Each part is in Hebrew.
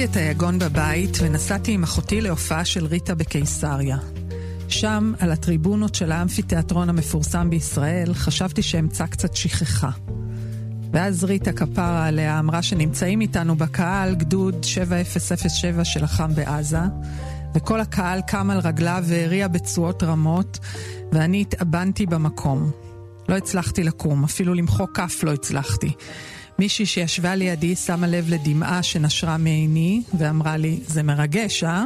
את היגון בבית ונסעתי עם אחותי להופעה של ריטה בקיסריה. שם, על הטריבונות של האמפיתיאטרון המפורסם בישראל, חשבתי שאמצא קצת שכחה. ואז ריטה כפרה עליה אמרה שנמצאים איתנו בקהל גדוד 7007 של החם בעזה, וכל הקהל קם על רגליו והריע בצועות רמות, ואני התאבנתי במקום. לא הצלחתי לקום, אפילו למחוא כף לא הצלחתי. מישהי שישבה לידי שמה לב לדמעה שנשרה מעיני, ואמרה לי, זה מרגש, אה?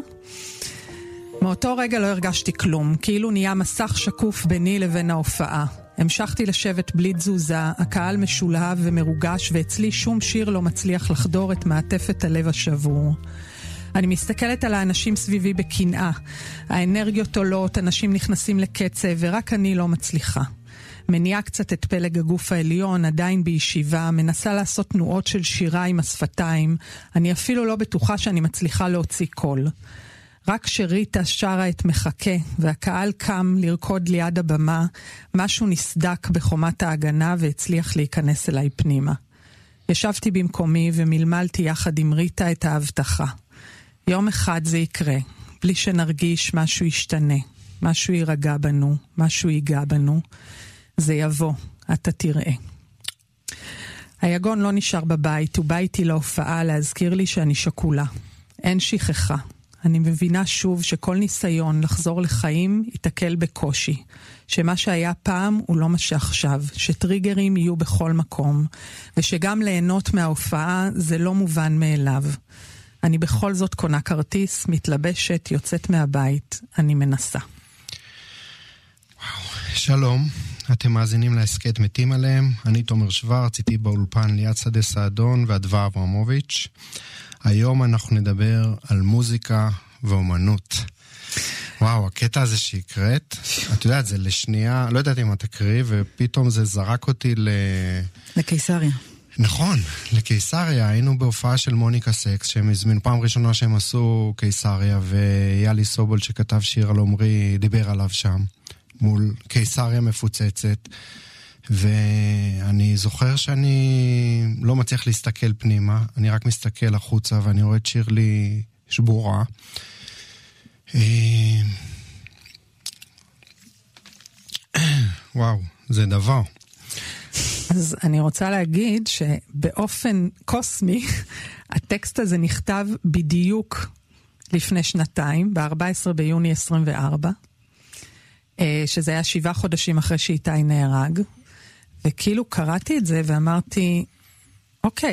מאותו רגע לא הרגשתי כלום, כאילו נהיה מסך שקוף ביני לבין ההופעה. המשכתי לשבת בלי תזוזה, הקהל משולהב ומרוגש, ואצלי שום שיר לא מצליח לחדור את מעטפת הלב השבור. אני מסתכלת על האנשים סביבי בקנאה. האנרגיות עולות, אנשים נכנסים לקצב, ורק אני לא מצליחה. מניעה קצת את פלג הגוף העליון, עדיין בישיבה, מנסה לעשות תנועות של שירה עם השפתיים. אני אפילו לא בטוחה שאני מצליחה להוציא קול. רק שריטה שרה את מחכה, והקהל קם לרקוד ליד הבמה, משהו נסדק בחומת ההגנה והצליח להיכנס אליי פנימה. ישבתי במקומי ומלמלתי יחד עם ריטה את ההבטחה. יום אחד זה יקרה, בלי שנרגיש משהו ישתנה, משהו יירגע בנו, משהו ייגע בנו. זה יבוא, אתה תראה. היגון לא נשאר בבית, הוא בא איתי להופעה להזכיר לי שאני שקולה. אין שכחה. אני מבינה שוב שכל ניסיון לחזור לחיים יתקל בקושי. שמה שהיה פעם הוא לא מה שעכשיו. שטריגרים יהיו בכל מקום. ושגם ליהנות מההופעה זה לא מובן מאליו. אני בכל זאת קונה כרטיס, מתלבשת, יוצאת מהבית. אני מנסה. וואו, שלום. אתם מאזינים להסכת מתים עליהם. אני תומר שוורץ, איתי באולפן ליד שדה סעדון ואדווה אברמוביץ'. היום אנחנו נדבר על מוזיקה ואומנות. וואו, הקטע הזה שהקראת, את יודעת, זה לשנייה, לא יודעת אם את תקריא, ופתאום זה זרק אותי לקיסריה. נכון, לקיסריה. היינו בהופעה של מוניקה סקס, שהם הזמינו פעם ראשונה שהם עשו קיסריה, ויאלי סובול שכתב שיר על עומרי, דיבר עליו שם, מול קיסריה מפוצצת. ואני זוכר שאני לא מצליח להסתכל פנימה, אני רק מסתכל החוצה ואני רואה את שירלי שבורה. וואו, זה דבר. אז אני רוצה להגיד שבאופן קוסמי, הטקסט הזה נכתב בדיוק לפני שנתיים, ב-14 ביוני 24, שזה היה 7 חודשים אחרי שאיתי נהרג, וכאילו קראתי את זה ואמרתי, אוקיי,